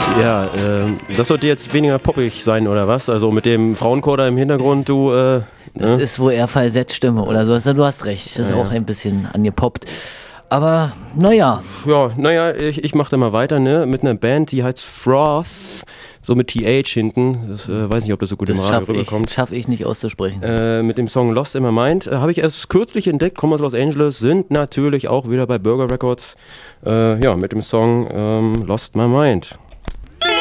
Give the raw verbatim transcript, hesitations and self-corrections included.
Ja, äh, das sollte jetzt weniger poppig sein, oder was? Also mit dem Frauenchor da im Hintergrund, du... Äh, das ne? ist wohl eher Falsettstimme oder so. Du hast recht, das ist ja, auch ja. ein bisschen angepoppt. Aber, naja. Ja, naja, ich, ich mach da mal weiter, ne? Mit einer Band, die heißt Froth, so mit T H hinten. Das, äh, weiß nicht, ob das so gut Das im Radio schaff rüberkommt. ich, schaff ich nicht auszusprechen. Äh, mit dem Song Lost in My Mind. Äh, Habe ich erst kürzlich entdeckt, kommen aus Los Angeles, sind natürlich auch wieder bei Burger Records. Äh, ja, mit dem Song ähm, Lost My Mind.